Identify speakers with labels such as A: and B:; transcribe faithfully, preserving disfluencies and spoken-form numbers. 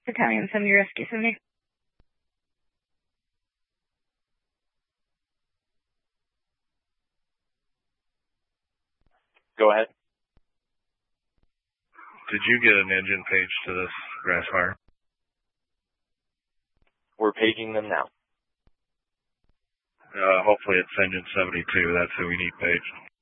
A: Battalion seventy Rescue seventy.
B: Go ahead.
C: Did you get an engine page to this grass fire?
B: We're paging them now.
C: Uh, hopefully it's engine seventy-two. That's who we need paged.